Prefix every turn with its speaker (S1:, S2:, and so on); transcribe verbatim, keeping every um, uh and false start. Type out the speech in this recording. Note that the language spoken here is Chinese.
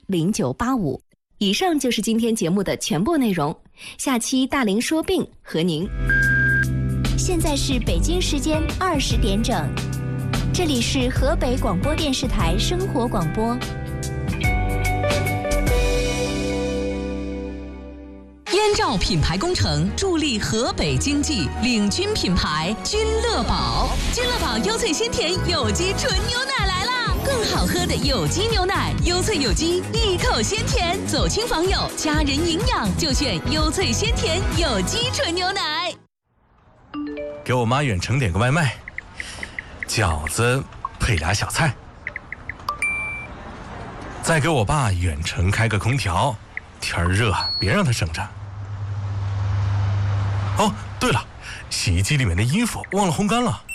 S1: 零九八五。以上就是今天节目的全部内容，下期大龄说病和您。
S2: 现在是北京时间二十点整，这里是河北广播电视台生活广播。
S3: 燕赵品牌工程助力河北经济，领军品牌君乐宝。君乐宝优萃鲜甜有机纯牛奶来啦！更好喝的有机牛奶，优萃有机，一口鲜甜。走亲访友，家人营养就选优萃鲜甜有机纯牛奶。
S4: 给我妈远程点个外卖，饺子配俩小菜。再给我爸远程开个空调，天儿热，别让他省着。哦，对了，洗衣机里面的衣服忘了烘干了。